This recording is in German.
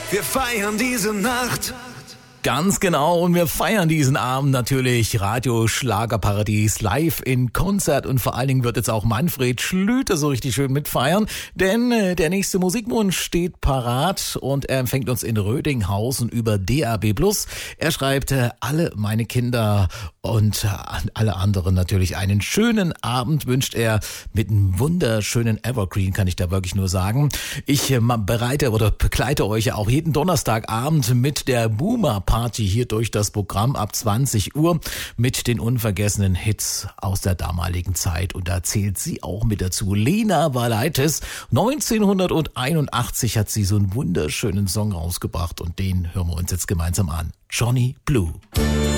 Wir feiern diese Nacht. Ganz genau, und wir feiern diesen Abend natürlich Radio Schlagerparadies live in Konzert, und vor allen Dingen wird jetzt auch Manfred Schlüter so richtig schön mitfeiern, denn der nächste Musikmund steht parat und er empfängt uns in Rödinghausen über DAB+. Er schreibt, alle meine Kinder und alle anderen natürlich einen schönen Abend wünscht er mit einem wunderschönen Evergreen, kann ich da wirklich nur sagen. Ich bereite oder begleite euch ja auch jeden Donnerstagabend mit der Boomer Party hier durch das Programm ab 20 Uhr mit den unvergessenen Hits aus der damaligen Zeit. Und da zählt sie auch mit dazu. Lena Valaitis. 1981 hat sie so einen wunderschönen Song rausgebracht und den hören wir uns jetzt gemeinsam an. Johnny Blue.